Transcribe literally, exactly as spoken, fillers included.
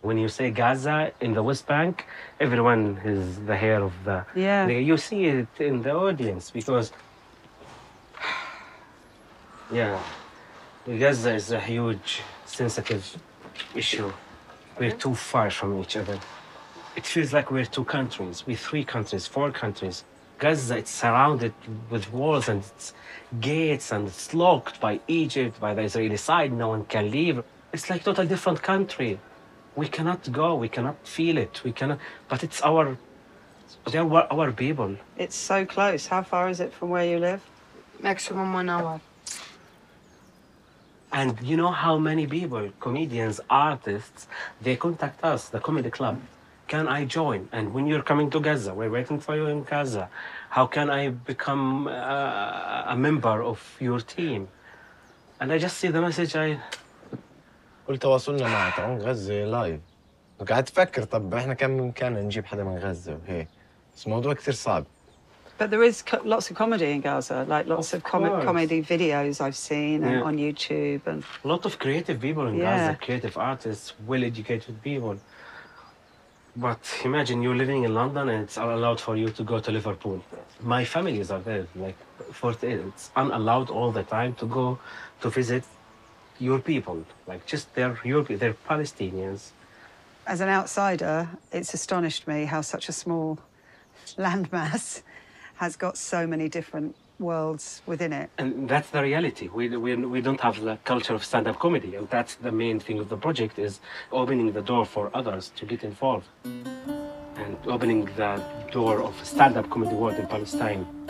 When you say Gaza in the West Bank, everyone is the hair of the... Yeah. the- You see it in the audience because, yeah, Gaza is a huge, sensitive issue. We're too far from each other. It feels like we're two countries, we're three countries, four countries. Gaza, it's surrounded with walls and it's gates and it's locked by Egypt, by the Israeli side. No one can leave. It's like total different country. We cannot go, we cannot feel it, we cannot, but it's our, they're wa- our people. It's so close. How far is it from where you live? Maximum one hour. And you know how many people, comedians, artists, they contact us, the comedy club. Can I join? And when you're coming to Gaza, we're waiting for you in Gaza. How can I become uh, a member of your team? And I just see the message, I... كل تواصلنا مع تعون غزة لايف. وقاعد تفكر طب احنا كم بإمكاننا نجيب حدا من غزة وهيك. بس الموضوع كتير صعب. But there is co lots of comedy in Gaza, like lots of, Of com course. comedy videos I've seen and Yeah. on YouTube. And A lot of creative people in Yeah. Gaza, creative artists, well-educated people. But imagine you're living in London and it's allowed for you to go to Liverpool. My families are there, like, for it's unallowed all the time to go to visit your people. Like, just they're your, they're Palestinians. as an outsider, it's astonished me how such a small landmass has got so many different worlds within it. And that's the reality. We, we, we don't have the culture of stand-up comedy, and that's the main thing of the project, is opening the door for others to get involved and opening the door of stand-up comedy world in Palestine.